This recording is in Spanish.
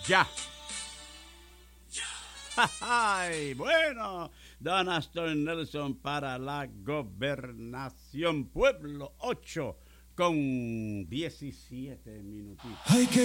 ya. Ay, bueno, Don Astor Nelson para la gobernación. Pueblo 8 con 17 minutitos. Hay que